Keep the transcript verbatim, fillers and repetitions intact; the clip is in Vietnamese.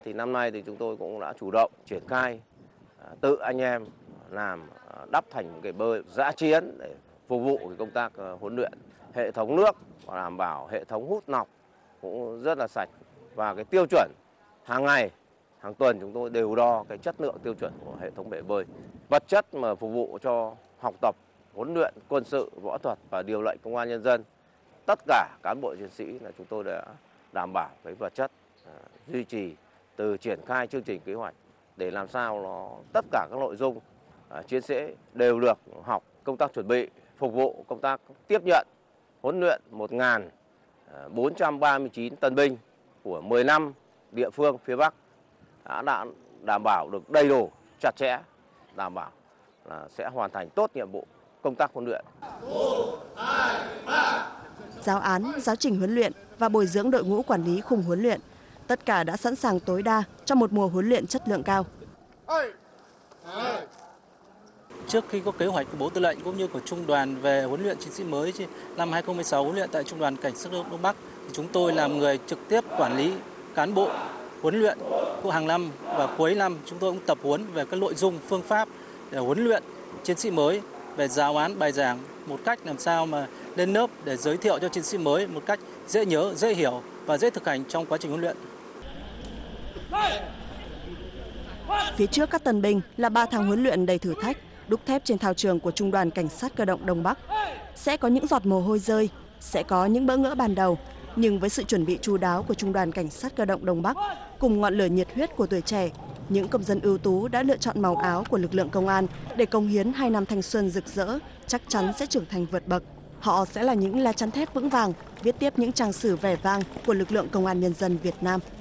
Thì năm nay thì chúng tôi cũng đã chủ động triển khai tự anh em làm đắp thành một cái bơi dã chiến để phục vụ cái công tác huấn luyện. Hệ thống nước đảm bảo hệ thống hút nọc cũng rất là sạch và cái tiêu chuẩn hàng ngày, hàng tuần chúng tôi đều đo cái chất lượng tiêu chuẩn của hệ thống bể bơi. Vật chất mà phục vụ cho học tập, huấn luyện, quân sự, võ thuật và điều lệnh công an nhân dân, tất cả cán bộ chiến sĩ là chúng tôi đã đảm bảo cái vật chất duy trì từ triển khai chương trình kế hoạch để làm sao nó tất cả các nội dung à, chiến sĩ đều được học công tác chuẩn bị phục vụ công tác tiếp nhận huấn luyện một nghìn bốn trăm ba mươi chín tân binh của mười lăm địa phương phía Bắc đã, đã đảm bảo được đầy đủ, chặt chẽ, đảm bảo là sẽ hoàn thành tốt nhiệm vụ công tác huấn luyện. Giáo án, giáo trình huấn luyện và bồi dưỡng đội ngũ quản lý khung huấn luyện, tất cả đã sẵn sàng tối đa cho một mùa huấn luyện chất lượng cao. Trước khi có kế hoạch của Bộ Tư lệnh cũng như của Trung đoàn về huấn luyện chiến sĩ mới năm hai không một sáu huấn luyện tại Trung đoàn Cảnh sát cơ động Đông Bắc, thì chúng tôi làm người trực tiếp quản lý cán bộ huấn luyện của hàng năm và cuối năm chúng tôi cũng tập huấn về các nội dung phương pháp để huấn luyện chiến sĩ mới về giáo án bài giảng một cách làm sao mà lên lớp để giới thiệu cho chiến sĩ mới một cách dễ nhớ, dễ hiểu và dễ thực hành trong quá trình huấn luyện. Phía trước các tân binh là ba tháng huấn luyện đầy thử thách, đúc thép trên thao trường của Trung đoàn Cảnh sát cơ động Đông Bắc. Sẽ có những giọt mồ hôi rơi, sẽ có những bỡ ngỡ ban đầu, nhưng với sự chuẩn bị chu đáo của Trung đoàn Cảnh sát cơ động Đông Bắc cùng ngọn lửa nhiệt huyết của tuổi trẻ, những công dân ưu tú đã lựa chọn màu áo của lực lượng công an để cống hiến hai năm thanh xuân rực rỡ, chắc chắn sẽ trưởng thành vượt bậc. Họ sẽ là những lá chắn thép vững vàng, viết tiếp những trang sử vẻ vang của lực lượng công an nhân dân Việt Nam.